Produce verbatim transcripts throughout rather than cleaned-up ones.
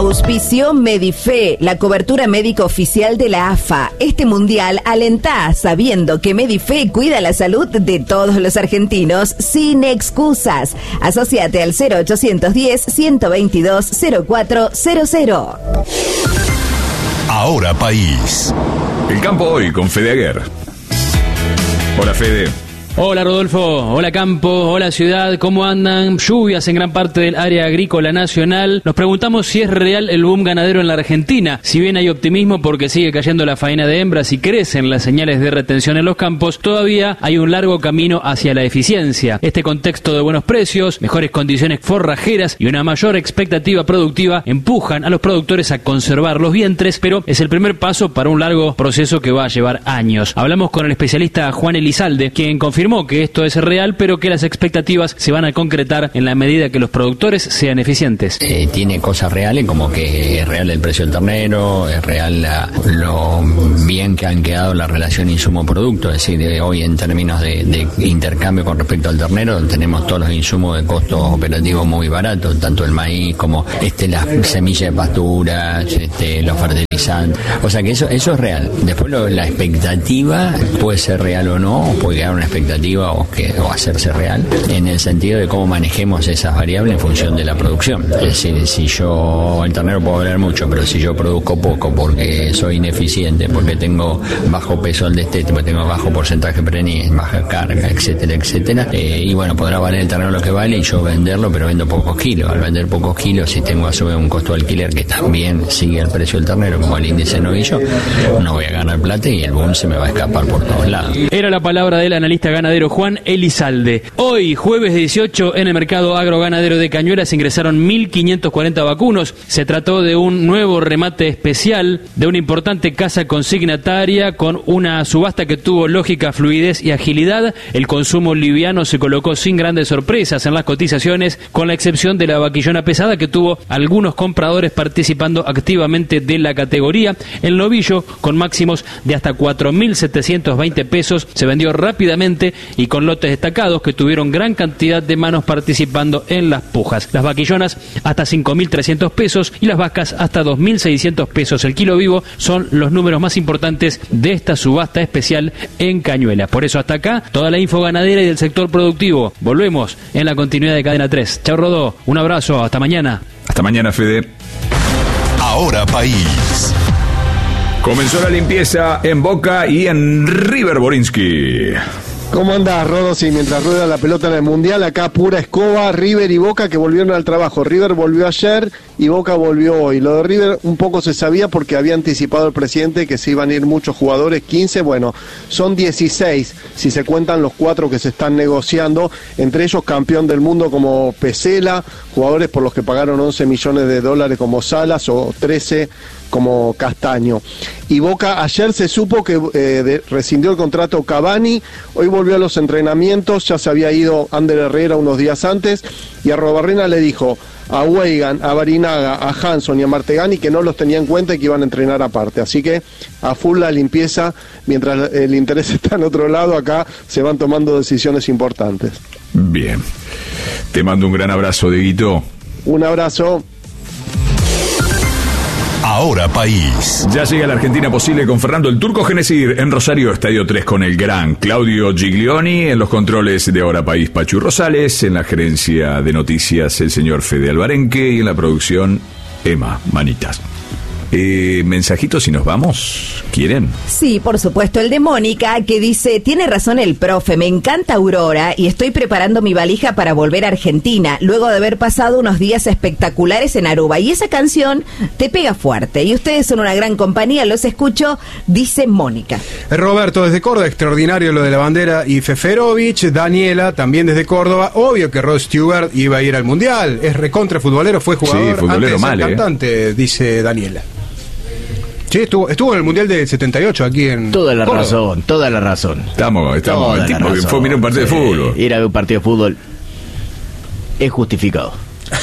Auspició Medife, la cobertura médica oficial de la A F A. Este mundial alentá sabiendo que Medife cuida la salud de todos los argentinos sin excusas. Asociate al cero ochocientos diez, ciento veintidós, cero cuatro cero cero. Ahora País. El campo hoy con Fede Aguer. Hola, Fede. Hola Rodolfo, hola Campo, hola Ciudad, ¿cómo andan? Lluvias en gran parte del área agrícola nacional. Nos preguntamos si es real el boom ganadero en la Argentina. Si bien hay optimismo porque sigue cayendo la faena de hembras y crecen las señales de retención en los campos, todavía hay un largo camino hacia la eficiencia. Este contexto de buenos precios, mejores condiciones forrajeras y una mayor expectativa productiva empujan a los productores a conservar los vientres, pero es el primer paso para un largo proceso que va a llevar años. Hablamos con el especialista Juan Elizalde, quien confirmó que esto es real, pero que las expectativas se van a concretar en la medida que los productores sean eficientes. Eh, tiene cosas reales, como que es real el precio del ternero, es real la, lo bien que han quedado la relación insumo-producto, es decir, eh, hoy en términos de, de intercambio con respecto al ternero, tenemos todos los insumos de costos operativos muy baratos, tanto el maíz como este las semillas de pasturas, este, los fertilizantes, o sea que eso, eso es real. Después lo, la expectativa puede ser real o no, o puede quedar una expectativa O, que, o hacerse real en el sentido de cómo manejemos esas variables en función de la producción. Es decir, si yo, el ternero puedo valer mucho, pero si yo produzco poco porque soy ineficiente, porque tengo bajo peso al destete, porque tengo bajo porcentaje de preñez, baja carga, etcétera, etcétera, eh, y bueno, podrá valer el ternero lo que vale y yo venderlo, pero vendo pocos kilos. Al vender pocos kilos, si tengo a su vez un costo de alquiler que también sigue el precio del ternero, como el índice de novillo, no voy a ganar plata y el boom se me va a escapar por todos lados. Era la palabra del analista ganadero Juan Elizalde. Hoy, jueves dieciocho, en el mercado agroganadero de Cañuelas ingresaron mil quinientos cuarenta vacunos. Se trató de un nuevo remate especial de una importante casa consignataria con una subasta que tuvo lógica, fluidez y agilidad. El consumo liviano se colocó sin grandes sorpresas en las cotizaciones, con la excepción de la vaquillona pesada que tuvo algunos compradores participando activamente de la categoría. El novillo, con máximos de hasta cuatro mil setecientos veinte pesos, se vendió rápidamente y con lotes destacados que tuvieron gran cantidad de manos participando en las pujas. Las vaquillonas hasta cinco mil trescientos pesos y las vacas hasta dos mil seiscientos pesos. El kilo vivo son los números más importantes de esta subasta especial en Cañuelas. Por eso hasta acá toda la info ganadera y del sector productivo. Volvemos en la continuidad de Cadena tres. Chao Rodó, un abrazo, hasta mañana. Hasta mañana, Fede. Ahora País. Comenzó la limpieza en Boca y en River Borinsky. ¿Cómo andás, Rodo? Sí, mientras rueda la pelota en el Mundial, acá pura escoba, River y Boca que volvieron al trabajo. River volvió ayer y Boca volvió hoy. Lo de River un poco se sabía porque había anticipado el presidente que se iban a ir muchos jugadores, quince, bueno, son dieciséis, si se cuentan los cuatro que se están negociando, entre ellos campeón del mundo como Pesela, jugadores por los que pagaron once millones de dólares como Salas o trece como Castaño. Y Boca, ayer se supo que eh, de, rescindió el contrato Cavani, hoy volvió a los entrenamientos, ya se había ido Ander Herrera unos días antes, y a Arrobarrena le dijo a Weigan, a Barinaga, a Hanson y a Martegani que no los tenía en cuenta y que iban a entrenar aparte. Así que a full la limpieza, mientras el interés está en otro lado, acá se van tomando decisiones importantes. Bien. Te mando un gran abrazo, Dieguito. Un abrazo. Ahora País. Ya llega la Argentina posible con Fernando el Turco Genesir en Rosario, Estadio tres con el gran Claudio Giglioni, en los controles de Ahora País Pachu Rosales, en la gerencia de noticias el señor Fede Alvarenque y en la producción Emma Manitas. Eh, mensajitos y nos vamos, ¿quieren? Sí, por supuesto, el de Mónica que dice, tiene razón el profe, me encanta Aurora y estoy preparando mi valija para volver a Argentina, luego de haber pasado unos días espectaculares en Aruba, y esa canción te pega fuerte, y ustedes son una gran compañía, los escucho, dice Mónica. Roberto desde Córdoba, extraordinario lo de la bandera y Feferovich. Daniela también desde Córdoba, obvio que Rod Stewart iba a ir al Mundial, es recontra futbolero, fue jugador, sí, futbolero antes mal, de ser cantante, eh. dice Daniela. Sí, estuvo, estuvo en el Mundial del setenta y ocho aquí en Toda la Córdoba. razón, toda la razón. Estamos, estamos, Toda el tipo la que razón. fue a mirar un partido Sí, de fútbol. Ir a ver un partido de fútbol es justificado.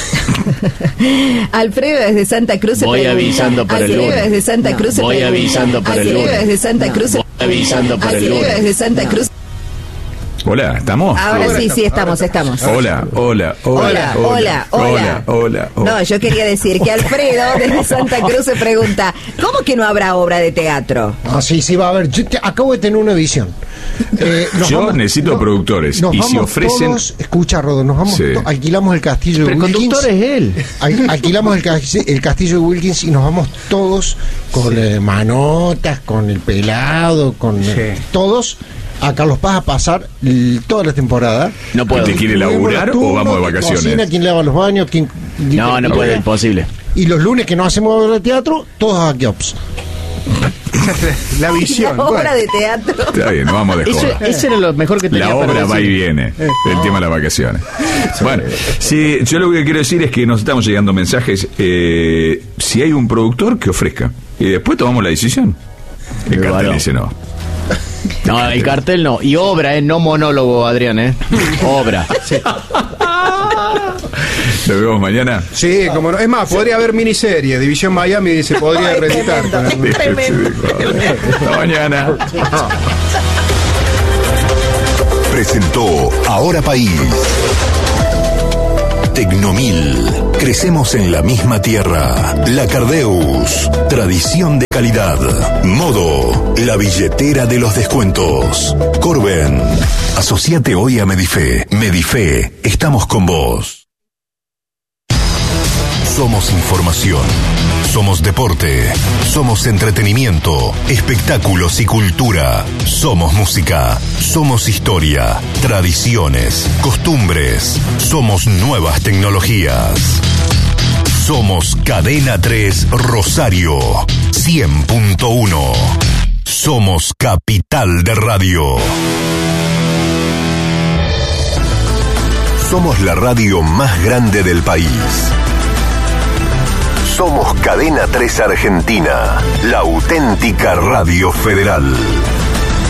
Alfredo desde Santa Cruz. Voy avisando para el Alfredo lunes. desde Santa Cruz. Voy avisando para el Alfredo lunes. desde Santa Cruz. Voy avisando para el Alfredo lunes. desde Santa Cruz. Hola, ¿estamos? Ahora sí, sí, estamos, estamos. Hola, hola, Hola, hola, hola. Hola, hola. No, yo quería decir que Alfredo desde Santa Cruz se pregunta, ¿cómo que no habrá obra de teatro? Ah, sí, sí, va a haber. Yo te- acabo de tener una visión. Eh, nos Yo vamos- necesito no- productores. Nos Y vamos si ofrecen. todos, escucha, Rodo, nos vamos, Sí. to- alquilamos el castillo Pero de el Wilkins. conductor es él. Al- alquilamos el, cas- el castillo de Wilkins y nos vamos todos con eh, manotas, con el pelado, con eh, todos a Carlos Paz a pasar l- toda la temporada. No puedo. ¿Te quiere laburar o vamos de vacaciones? Cocina, quién lava los baños, quién... No, no quién- puede, imposible. Y los lunes que no hacemos obra de teatro, todos a Kiops. La visión. La obra bueno. de teatro. Está bien, no vamos de Eso, joda. eso era lo mejor que tenía La para obra va y decir. viene. El tema de las vacaciones. Bueno, si, yo lo que quiero decir es que nos estamos llegando mensajes. Eh, si hay un productor que ofrezca. Y después tomamos la decisión. El Pero cartel bueno. dice no. No, el cartel no. Y obra, ¿eh? No monólogo, Adrián, ¿eh? Obra. Nos vemos mañana. Sí, como no. Es más, podría haber miniserie. División Miami se podría Ay, reeditar. tremendo, con el- tremendo. Hasta mañana. Presentó Ahora País. Tecnomil. Crecemos en la misma tierra. La Cardeus. Tradición de calidad. Modo. La billetera de los descuentos. Corben. Asociate hoy a Medife. Medife. Estamos con vos. Somos información. Somos deporte. Somos entretenimiento, espectáculos y cultura. Somos música. Somos historia, tradiciones, costumbres. Somos nuevas tecnologías. Somos Cadena tres Rosario. cien punto uno. Somos Capital de Radio. Somos la radio más grande del país. Somos Cadena tres Argentina, la auténtica radio federal.